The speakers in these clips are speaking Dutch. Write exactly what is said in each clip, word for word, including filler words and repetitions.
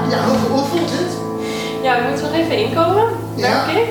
Ja, hoe, hoe voelt het? Ja, we moeten nog even inkomen, Ja. denk ik.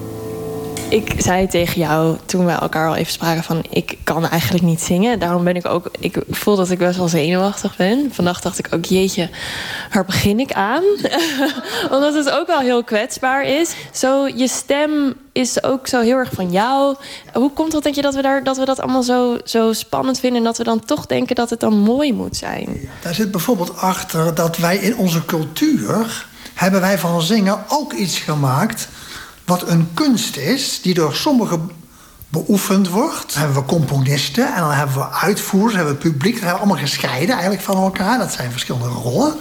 Ik zei tegen jou toen we elkaar al even spraken van ik kan eigenlijk niet zingen. Daarom ben ik ook, ik voel dat ik best wel zenuwachtig ben. Vannacht dacht ik ook, jeetje, waar begin ik aan? Omdat het ook wel heel kwetsbaar is. Zo, je stem is ook zo heel erg van jou. Hoe komt dat, denk je, dat we, daar, dat, we dat allemaal zo, zo spannend vinden en dat we dan toch denken dat het dan mooi moet zijn? Daar zit bijvoorbeeld achter dat wij in onze cultuur hebben wij van zingen ook iets gemaakt wat een kunst is, die door sommigen beoefend wordt. Dan hebben we componisten en dan hebben we uitvoerders, hebben we publiek. Dat hebben we allemaal gescheiden eigenlijk van elkaar. Dat zijn verschillende rollen.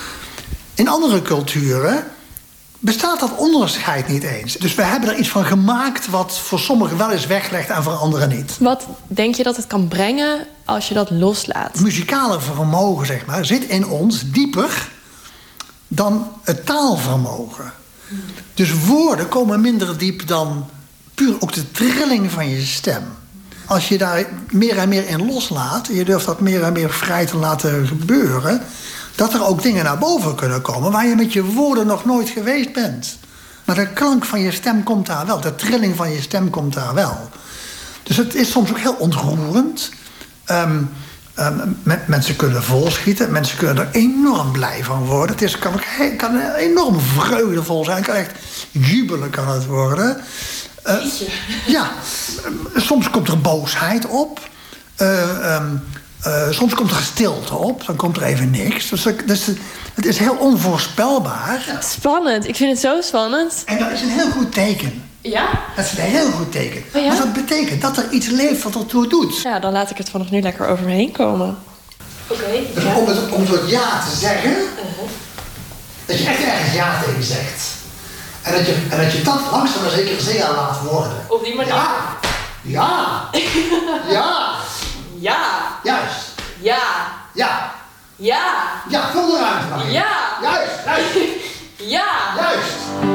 In andere culturen bestaat dat onderscheid niet eens. Dus we hebben er iets van gemaakt wat voor sommigen wel is weggelegd en voor anderen niet. Wat denk je dat het kan brengen als je dat loslaat? Het muzikale vermogen, zeg maar, zit in ons dieper dan het taalvermogen. Dus woorden komen minder diep dan puur ook de trilling van je stem. Als je daar meer en meer in loslaat, en je durft dat meer en meer vrij te laten gebeuren, dat er ook dingen naar boven kunnen komen waar je met je woorden nog nooit geweest bent. Maar de klank van je stem komt daar wel, de trilling van je stem komt daar wel. Dus het is soms ook heel ontroerend. Um, Um, mensen kunnen volschieten, mensen kunnen er enorm blij van worden. Het is, kan, ook, kan enorm vreugdevol zijn, kan echt jubelen kan het worden. Uh, ja, soms komt er boosheid op. Uh, um, uh, soms komt er stilte op, dan komt er even niks. Dus, dus het is heel onvoorspelbaar. Spannend, ik vind het zo spannend. En dat is een heel goed teken. Ja? Dat is een heel goed teken. Oh ja? Want dat betekent dat er iets leeft wat ertoe doet. Ja, dan laat ik het vanaf nu lekker over me heen komen. Oké. Okay, dus ja. om, het, om het ja te zeggen, uh-huh. dat je echt ergens ja tegen zegt. En dat je, en dat, je dat langzaam maar zeker zeker laat worden. Op die manier? Ja. Ja. Ja. Ja. Juist. Ja. Ja. Ja. Ja, vul eruit. Ja. Juist. Juist. Ja. Juist.